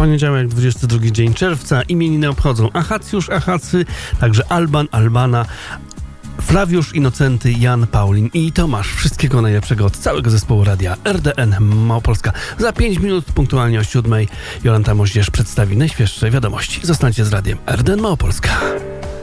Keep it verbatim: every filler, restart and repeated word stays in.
poniedziałek, dwudziesty drugi dzień czerwca. Imieniny obchodzą Achacjusz, Achacy, także Alban, Albana, Flawiusz, Inocenty, Jan, Paulin i Tomasz. Wszystkiego najlepszego od całego zespołu radia R D N Małopolska. Za pięć minut, punktualnie o siódmej, Jolanta Moździerz przedstawi najświeższe wiadomości. Zostańcie z radiem R D N Małopolska.